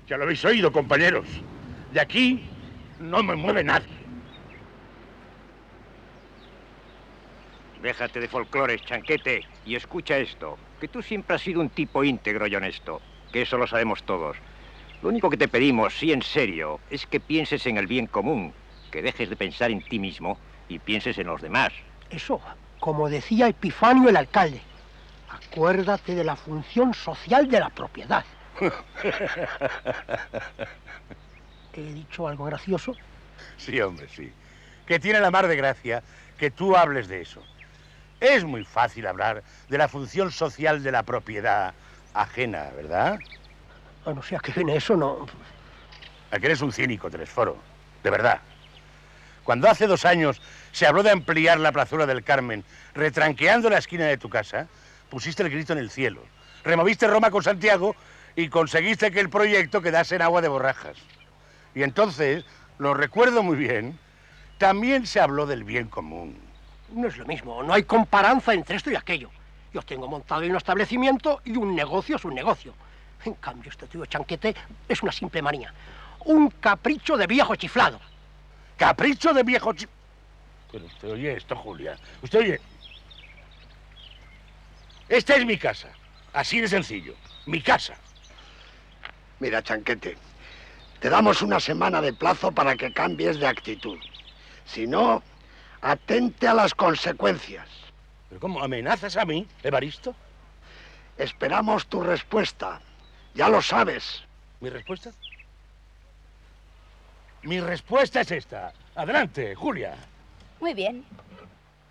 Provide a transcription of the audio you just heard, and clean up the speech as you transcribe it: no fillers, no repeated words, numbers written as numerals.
Ya lo habéis oído, compañeros. De aquí no me mueve nadie. Déjate de folclores, Chanquete, y escucha esto. Que tú siempre has sido un tipo íntegro y honesto. Que eso lo sabemos todos. Lo único que te pedimos, sí en serio, es que pienses en el bien común. Que dejes de pensar en ti mismo y pienses en los demás. Eso, como decía Epifanio el alcalde, acuérdate de la función social de la propiedad. ¿He dicho algo gracioso? Sí, hombre, sí. Que tiene la mar de gracia que tú hables de eso. Es muy fácil hablar de la función social de la propiedad ajena, ¿verdad? Bueno, o sea, que viene eso, no... ¿A que eres un cínico, Telesforo? De verdad. Cuando hace 2 años se habló de ampliar la plazuela del Carmen, retranqueando la esquina de tu casa, pusiste el grito en el cielo. Removiste Roma con Santiago y conseguiste que el proyecto quedase en agua de borrajas. Y entonces, lo recuerdo muy bien, también se habló del bien común. No es lo mismo, no hay comparanza entre esto y aquello. Yo tengo montado un establecimiento y un negocio es un negocio. En cambio, este tío Chanquete es una simple manía. Un capricho de viejo chiflado. ¿Capricho de viejo Pero usted oye esto, Julia. Usted oye... Esta es mi casa. Así de sencillo. Mi casa. Mira, Chanquete, te damos una semana de plazo para que cambies de actitud. Si no, atente a las consecuencias. ¿Pero cómo? ¿Amenazas a mí, Evaristo? Esperamos tu respuesta. Ya lo sabes. ¿Mi respuesta? Mi respuesta es esta. Adelante, Julia. Muy bien.